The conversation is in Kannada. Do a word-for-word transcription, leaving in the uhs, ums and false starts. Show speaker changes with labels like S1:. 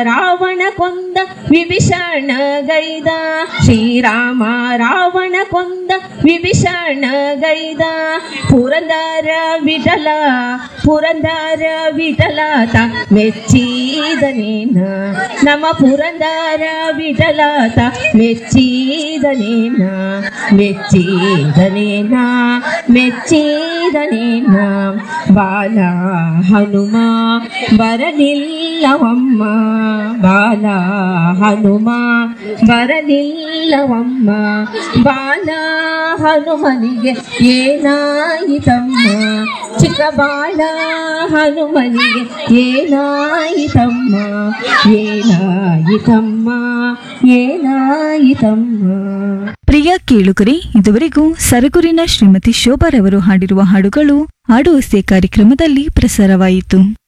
S1: ರಾವಣ ಕೊಂದ ವಿಭೀಷಣ ಗೈದ ಶ್ರೀರಾಮ ರಾವಣ ಕೊಂದ ವಿಭೀಷಣ ಗೈದ ಪುರಂದರ ವಿಠಲ ಪುರಂದರ ವಿಠಲಾತ ಮೆಚ್ಚಿದನೇನ ನಮ್ಮ ಪುರಂದರ ವಿಠಲಾತ ಮೆಚ್ಚಿದನೇನ ಮೆಚ್ಚಿದನೇನ ಮೆಚ್ಚಿದನೇನ ಬಾಲ ಹನುಮ ಬರಲಿಲ್ಲವಮ್ಮ ಬಾಲ ಹನುಮ ಬರಲಿಲ್ಲವಮ್ಮ ಬಾಲ ಹನುಮನಿಗೆ ಏನಾಯಿತಮ್ಮ ಚಿಕ್ಕ ಬಾಲ ಹನುಮನಿಗೆ ಏನಾಯಿತಮ್ಮ ಏನಾಯಿತಮ್ಮ ಏನಾಯಿತಮ್ಮ.
S2: ಪ್ರಿಯ ಕೇಳುಗರೆ, ಇದುವರೆಗೂ ಸರಗೂರಿನ ಶ್ರೀಮತಿ ಶೋಭಾರವರು ಹಾಡಿರುವ ಹಾಡುಗಳು ಹಾಡು ಕಾರ್ಯಕ್ರಮದಲ್ಲಿ ಪ್ರಸಾರವಾಯಿತು.